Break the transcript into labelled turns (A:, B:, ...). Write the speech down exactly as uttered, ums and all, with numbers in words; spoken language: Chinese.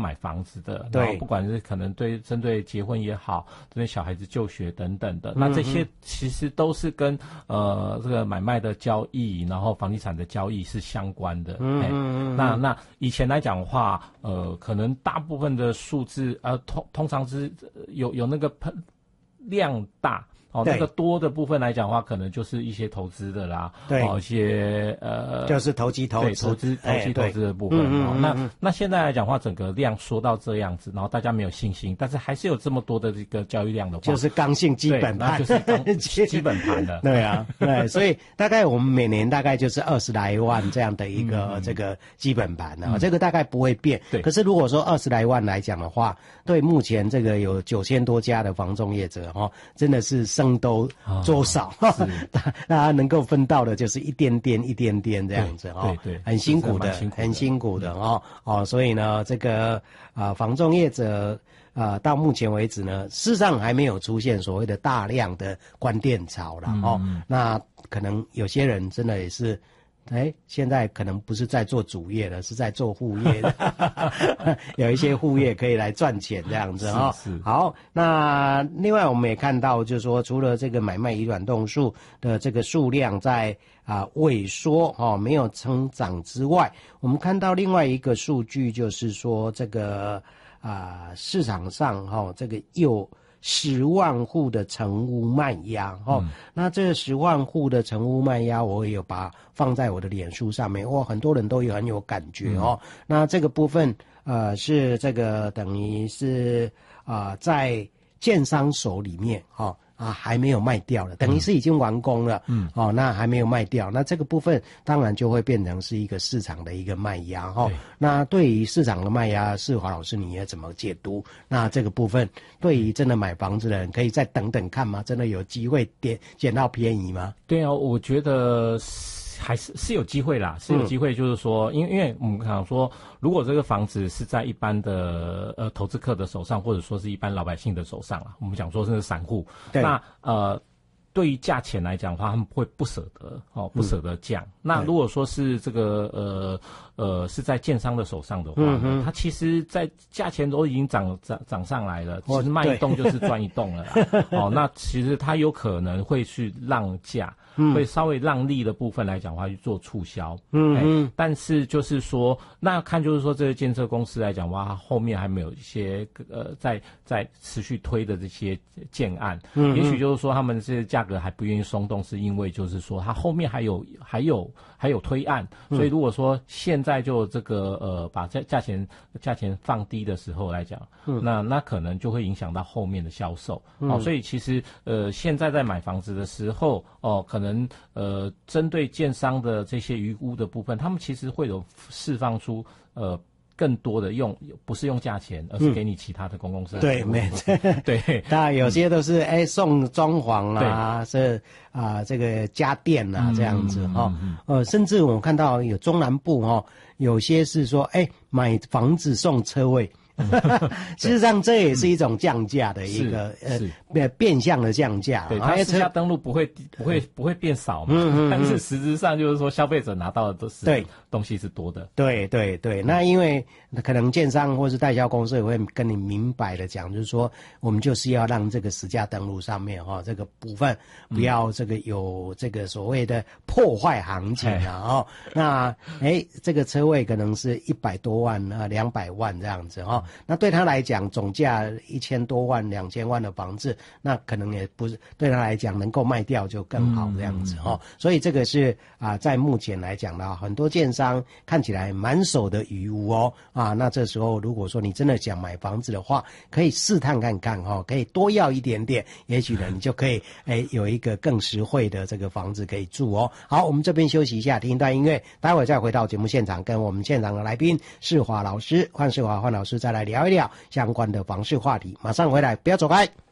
A: 买房子的，
B: 对，
A: 然后不管是可能对针对结婚也好，针对小孩子就学等等的，嗯、那这些其实都是跟呃这个买卖的交易，然后房地产的交易是相关的。嗯嗯嗯。那那以前来讲的话，呃，可能大部分的数字呃通通常是有有那个量大。哦，那个多的部分来讲的话，可能就是一些投资的啦，
B: 对，
A: 哦，一些呃，
B: 就是投机投资、
A: 投资、投机投资的部分。
B: 嗯
A: 哦，那那现在来讲的话，整个量缩到这样子，然后大家没有信心，但是还是有这么多的这个交易量的话，
B: 就是刚性基本盘，
A: 就是刚基本盘的。
B: 对啊，对，所以大概我们每年大概就是二十来万这样的一个这个基本盘啊，嗯、这个大概不会变。
A: 对，
B: 可是如果说二十来万来讲的话，对目前这个有九千多家的房仲业者哈，真的是生都。哦多少？大家能够分到的就是一点点、一点点这样子哦，
A: 对对，
B: 很辛苦的，很辛苦的哦哦，所以呢，这个啊、呃，房仲业者啊、呃，到目前为止呢，事实上还没有出现所谓的大量的关店潮了、嗯、哦。那可能有些人真的也是。哎，现在可能不是在做主业了，是在做副业的，有一些副业可以来赚钱这样子哈、哦。
A: 是是。
B: 好，那另外我们也看到，就是说除了这个买卖移转栋数的这个数量在啊、呃、萎缩哦，没有成长之外，我们看到另外一个数据，就是说这个啊、呃、市场上哈、哦、这个又。十万户的成屋卖压哦、嗯，那这十万户的成屋卖压，我也有把放在我的脸书上面，哇，很多人都有很有感觉哦。嗯、那这个部分呃是这个等于是啊、呃、在建商手里面哈。哦啊，还没有卖掉了，等于是已经完工了，嗯，哦，那还没有卖掉，那这个部分当然就会变成是一个市场的一个卖压哈、哦。那对于市场的卖压，世华老师你也怎么解读？那这个部分对于真的买房子的人，可以再等等看吗？真的有机会点捡到便宜吗？
A: 对啊，我觉得。还是是有机会啦，是有机会，就是说，因为因为我们想说，如果这个房子是在一般的呃投资客的手上，或者说是一般老百姓的手上啦，我们讲说是散户，那呃。对于价钱来讲的话，他们会不舍得哦，不舍得降。嗯、那如果说是这个呃呃是在建商的手上的话呢，嗯、它其实在价钱都已经涨涨涨上来了，其实卖一栋就是赚一栋了啦。哦，那其实它有可能会去让价，嗯、会稍微让利的部分来讲的话去做促销。嗯嗯。但是就是说，那要看就是说这个建设公司来讲的话，它后面还没有一些呃在在持续推的这些建案，嗯、也许就是说他们这价。还不愿意松动，是因为就是说它后面还有还有还有推案，所以如果说现在就这个呃把价价钱价钱放低的时候来讲，嗯、那那可能就会影响到后面的销售、嗯、哦。所以其实呃现在在买房子的时候哦，可能呃针对建商的这些余屋的部分，他们其实会有释放出呃。更多的用不是用价钱，而是给你其他的公共设施。
B: 对，没错。
A: 对，
B: 当然有些都是哎、欸、送装潢啊，是啊、呃、这个家电啊、嗯、这样子哈、嗯嗯。呃，甚至我看到有中南部哈、哦，有些是说哎、欸、买房子送车位。事实上，这也是一种降价的一个呃变相的降价。
A: 对，它私下登录不会不会不会变少嘛，嗯嗯、但是实质上就是说消费者拿到的都是对东西是多的。
B: 对对对，那因为可能建商或是代销公司也会跟你明白的讲，就是说我们就是要让这个实价登录上面哈、哦、这个部分不要这个有这个所谓的破坏行情啊哦。那哎这个车位可能是一百多万啊两百万这样子哈、哦。那对他来讲，总价一千多万、两千万的房子，那可能也不是对他来讲能够卖掉就更好这样子哈、哦。所以这个是啊、呃，在目前来讲呢，很多建商看起来满手的余屋哦啊，那这时候如果说你真的想买房子的话，可以试探看看哈、哦，可以多要一点点，也许呢你就可以哎有一个更实惠的这个房子可以住哦。好，我们这边休息一下，听一段音乐，待会再回到节目现场，跟我们现场的来宾世华老师、范世华范老师再来聊一聊相关的房市话题，马上回来，不要走开。